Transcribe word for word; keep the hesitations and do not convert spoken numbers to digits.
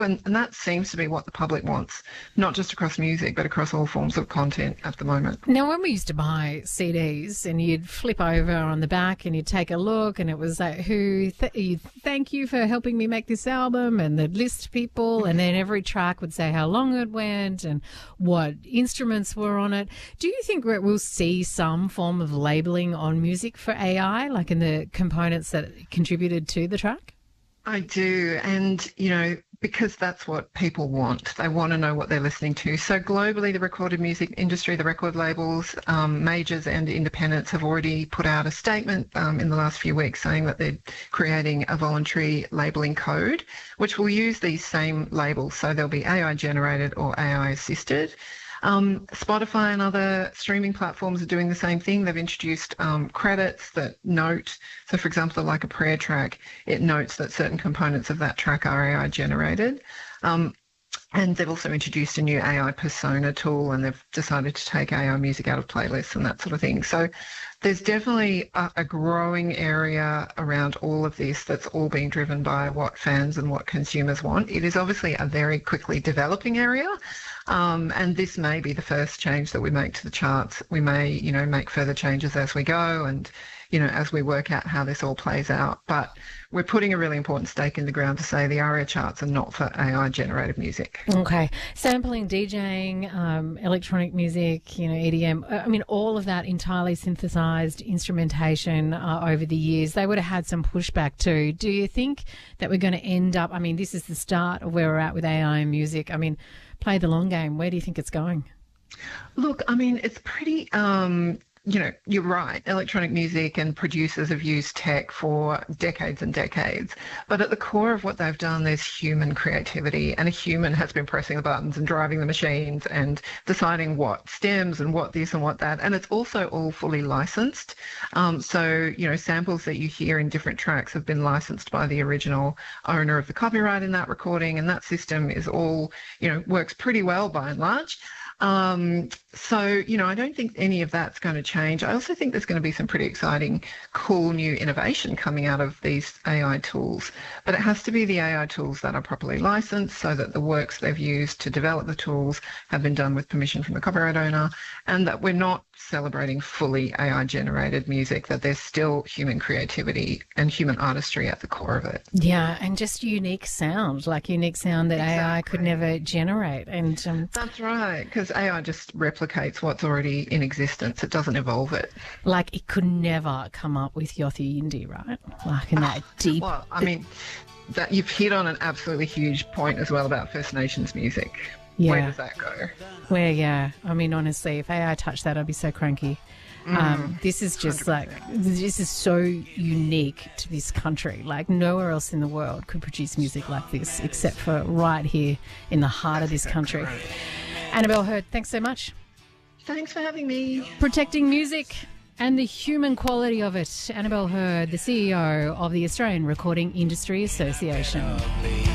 And, and that seems to be what the public wants, not just across music, but across all forms of content at the moment. Now, when we used to buy C Ds and you'd flip over on the back and you'd take a look and it was like, who, th- you thank you for helping me make this album, and they'd list people, and then every track would say how long it went and what instruments were on it. Do you think that we'll see some form of labelling on music for A I, like in the components that contributed to the track? I do. And, you know, because that's what people want. They want to know what they're listening to. So globally, the recorded music industry, the record labels, um, majors and independents have already put out a statement um, in the last few weeks saying that they're creating a voluntary labelling code, which will use these same labels. So they'll be A I generated or A I assisted. Um, Spotify and other streaming platforms are doing the same thing. They've introduced um, credits that note, so for example, like a prayer track, it notes that certain components of that track are A I generated. Um, and they've also introduced a new A I persona tool, and they've decided to take A I music out of playlists and that sort of thing. So there's definitely a, a growing area around all of this that's all being driven by what fans and what consumers want. It is obviously a very quickly developing area. Um, and this may be the first change that we make to the charts. We may, you know, make further changes as we go and, you know, as we work out how this all plays out. But we're putting a really important stake in the ground to say the ARIA charts are not for A I-generated music. Okay. Sampling, DJing, um, electronic music, you know, E D M, I mean, all of that entirely synthesized instrumentation uh, over the years, they would have had some pushback too. Do you think that we're going to end up, I mean, this is the start of where we're at with A I and music. I mean, play the long game. Where do you think it's going? Look, I mean, it's pretty, um, you know, you're right. Electronic music and producers have used tech for decades and decades. But at the core of what they've done, there's human creativity. And a human has been pressing the buttons and driving the machines and deciding what stems and what this and what that. And it's also all fully licensed. Um, so, you know, samples that you hear in different tracks have been licensed by the original owner of the copyright in that recording. And that system is all, you know, works pretty well by and large. Um, so, you know, I don't think any of that's going to change. I also think there's going to be some pretty exciting, cool new innovation coming out of these A I tools. But it has to be the A I tools that are properly licensed so that the works they've used to develop the tools have been done with permission from the copyright owner, and that we're not celebrating fully A I-generated music, that there's still human creativity and human artistry at the core of it. Yeah, and just unique sound, like unique sound that exactly. A I could never generate. And um, That's right, because A I just replicates what's already in existence. It doesn't evolve it. Like it could never come up with Yothu Yindi, right? Like in that deep... Well, I mean, that you've hit on an absolutely huge point as well about First Nations music. Yeah. Where does that go? Where, yeah. I mean, honestly, if A I touched that, I'd be so cranky. Mm, um, this is just one hundred percent. Like, this is so unique to this country. Like, nowhere else in the world could produce music like this except for right here in the heart That's of this country. Right. Annabelle Hurd, thanks so much. Thanks for having me. Protecting music and the human quality of it. Annabelle Hurd, the C E O of the Australian Recording Industry Association.